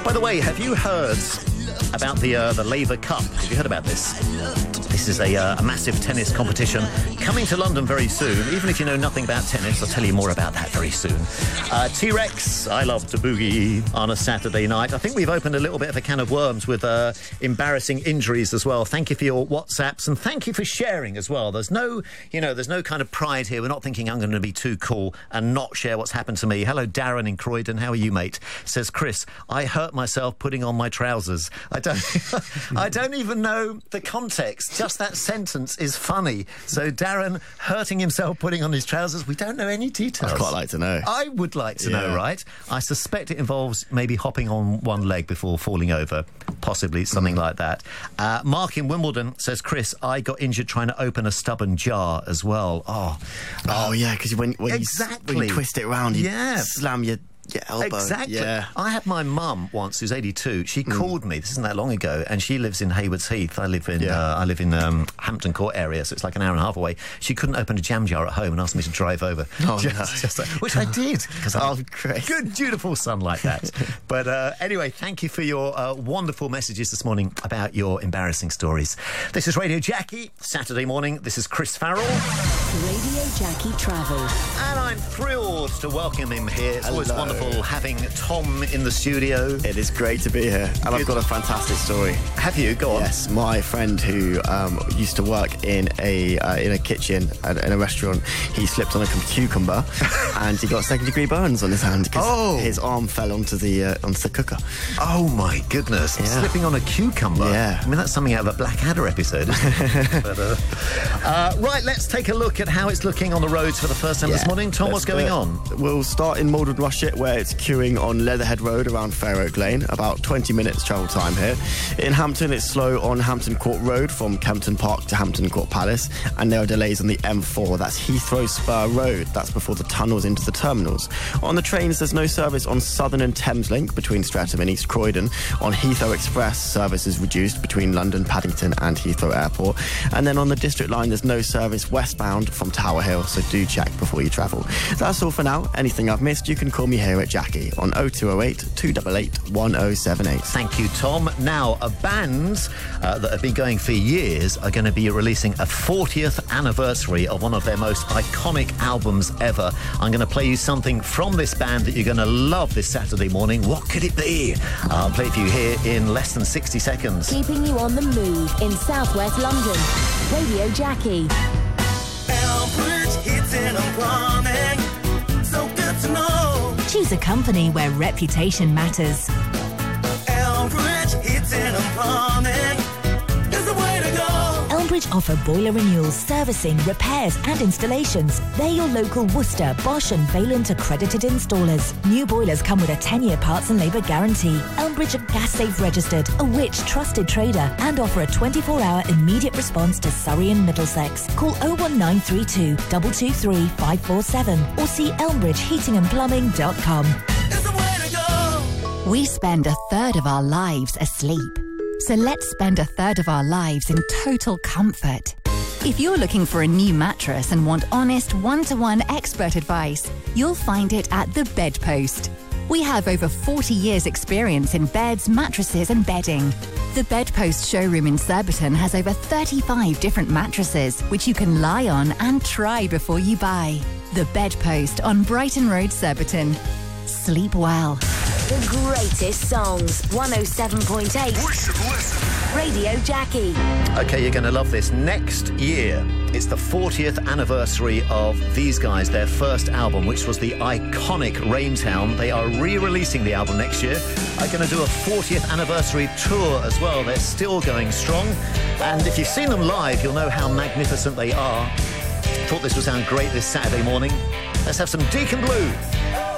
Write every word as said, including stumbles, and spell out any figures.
By the way, have you heard about the uh, the Laver Cup? Have you heard about this? This is a, uh, a massive tennis competition coming to London very soon. Even if you know nothing about tennis, I'll tell you more about that very soon. Uh, T-Rex, I love to boogie on a Saturday night. I think we've opened a little bit of a can of worms with uh, embarrassing injuries as well. Thank you for your WhatsApps and thank you for sharing as well. There's no, you know, there's no kind of pride here. We're not thinking I'm going to be too cool and not share what's happened to me. Hello, Darren in Croydon. How are you, mate? Says Chris, I hurt myself putting on my trousers. I don't, I don't even know the context. Just that sentence is funny. So Darren hurting himself putting on his trousers, we don't know any details. I'd quite like to know. I would like to yeah. know, right? I suspect it involves maybe hopping on one leg before falling over. Possibly something like that. Uh, Mark in Wimbledon says, Chris, I got injured trying to open a stubborn jar as well. Oh, oh yeah, because when, when, exactly. you, when you twist it around, you yeah. slam your... Yeah, elbow. Exactly. Yeah. I had my mum once, who's eighty-two. She mm. called me. This isn't that long ago, and she lives in Haywards Heath. I live in yeah. uh, I live in um, Hampton Court area, so it's like an hour and a half away. She couldn't open a jam jar at home and asked me to drive over. Oh, just, no. just like, which I did because I oh, great. Good, dutiful son like that. But uh, anyway, thank you for your uh, wonderful messages this morning about your embarrassing stories. This is Radio Jackie Saturday morning. This is Chris Farrell. Radio Jackie Travel, and I'm thrilled to welcome him here. It's Hello. always wonderful having Tom in the studio. It is great to be here, and Good. I've got a fantastic story. Have you? Go on. Yes, my friend who um, used to work in a uh, in a kitchen at, in a restaurant, he slipped on a cucumber and he got second degree burns on his hand because oh. his arm fell onto the uh, onto the cooker. Oh my goodness! Yeah. Slipping on a cucumber. Yeah, I mean that's something out of a Blackadder episode, isn't it? but, uh, uh, right, let's take a look at how it's looking on the roads for the first time yeah, this morning. Tom, what's going on? We'll start in Maldon Rushett, where it's queuing on Leatherhead Road around Fair Oak Lane, about twenty minutes travel time here. In Hampton, it's slow on Hampton Court Road from Kempton Park to Hampton Court Palace, and there are delays on the M four. That's Heathrow Spur Road. That's before the tunnels into the terminals. On the trains, there's no service on Southern and Thameslink between Streatham and East Croydon. On Heathrow Express, service is reduced between London, Paddington and Heathrow Airport. And then on the District Line, there's no service westbound from Tower Hill, so do check before you travel. That's all for now. Anything I've missed, you can call me here at Jackie on oh two oh eight, two eight eight, one oh seven eight. Thank you, Tom. Now, a band uh, that have been going for years are going to be releasing a fortieth anniversary of one of their most iconic albums ever. I'm going to play you something from this band that you're going to love this Saturday morning. What could it be? I'll play it for you here in less than sixty seconds. Keeping you on the move in southwest London. Radio Jackie. Elbridge heating and plumbing. So good to know. Choose a company where reputation matters. Elbridge heating and plumbing is the way to go. Elbridge offer boiler renewals, servicing, repairs and installations. They're your local Worcester, Bosch and Vaillant accredited installers. New boilers come with a ten-year parts and labour guarantee. Elbridge are Gas Safe registered, a Which trusted trader, and offer a twenty-four hour immediate response to Surrey and Middlesex. Call oh one nine three two, two two three, five four seven or see elbridge heating and plumbing dot com. It's the way to go. We spend a third of our lives asleep. So let's spend a third of our lives in total comfort. If you're looking for a new mattress and want honest, one-to-one expert advice, you'll find it at The Bedpost. We have over forty years experience in beds, mattresses and bedding. The Bedpost showroom in Surbiton has over thirty-five different mattresses, which you can lie on and try before you buy. The Bedpost on Brighton Road, Surbiton. Sleep well. The greatest songs. one oh seven point eight. Radio Jackie. Okay, you're going to love this. Next year, it's the fortieth anniversary of these guys, their first album, which was the iconic Raintown. They are re-releasing the album next year. Are going to do a fortieth anniversary tour as well. They're still going strong. And if you've seen them live, you'll know how magnificent they are. Thought this would sound great this Saturday morning. Let's have some Deacon Blue.